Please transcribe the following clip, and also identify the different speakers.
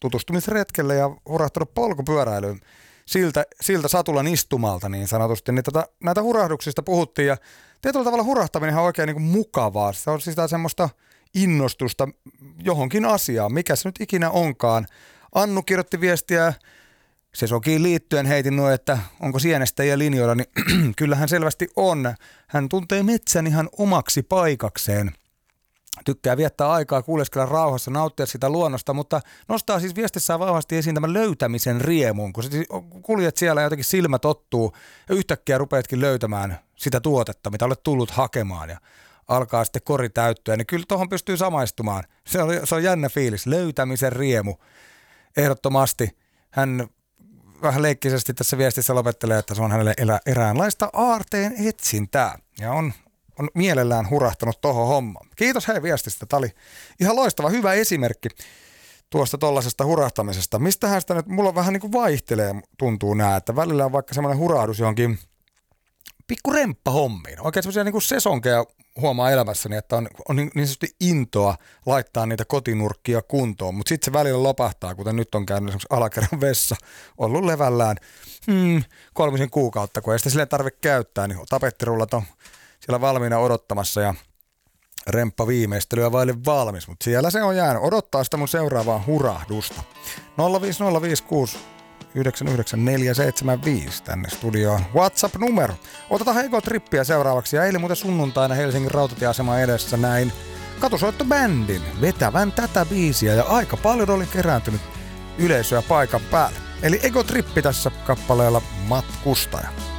Speaker 1: tutustumisretkelle ja hurahtanut polkupyöräilyyn siltä Satulan istumalta niin sanotusti. Niin näitä hurahduksista puhuttiin ja tietyllä tavalla hurahtaminen on oikein niin kuin mukavaa. Se on sitä semmoista innostusta johonkin asiaan, mikä se nyt ikinä onkaan. Annu kirjoitti viestiä Sesokiin liittyen, heitin noin, että onko sienestäjiä linjoilla, niin kyllähän selvästi on. Hän tuntee metsän ihan omaksi paikakseen. Tykkää viettää aikaa, kuuleskella rauhassa, nauttia sitä luonnosta, mutta nostaa siis viestissään vahvasti esiin tämän löytämisen riemun. Kun kuljet siellä ja jotenkin silmä tottuu ja yhtäkkiä rupeatkin löytämään sitä tuotetta, mitä olet tullut hakemaan ja alkaa sitten kori täyttyä, niin kyllä tuohon pystyy samaistumaan. Se on jännä fiilis, löytämisen riemu. Ehdottomasti hän vähän leikkisesti tässä viestissä lopettelee, että se on hänelle eräänlaista aarteen etsintää ja on mielellään hurahtanut tohon hommaan. Kiitos hei viestistä. Tämä oli ihan loistava, hyvä esimerkki tuosta tollasesta hurahtamisesta. Mistähän sitä nyt, mulla vähän niin kuin vaihtelee, tuntuu nää, että välillä on vaikka semmoinen hurahdus johonkin pikku remppahommiin. Oikein semmoisia niin kuin sesonkeja huomaa elämässäni, että on niin sanotusti intoa laittaa niitä kotinurkkia kuntoon, mutta sitten se välillä lopahtaa, kuten nyt on käynyt esimerkiksi alakerran vessa, ollut levällään 3 kuukautta, kun ei sitä silleen tarvitse käyttää, niin tapettirullat on siellä valmiina odottamassa ja remppa viimeistelyä vaille valmis, mutta siellä se on jäänyt. Odottaa sitä mun seuraavaa hurahdusta. 0505017 tänne studioon WhatsApp-numero. Otetaan Ego-trippiä seuraavaksi ja eilen muuten sunnuntaina Helsingin rautatieaseman edessä näin katusoittobändin vetävän tätä biisiä ja aika paljon oli kerääntynyt yleisöä paikan päälle. Eli Ego-trippi tässä kappaleella Matkustaja.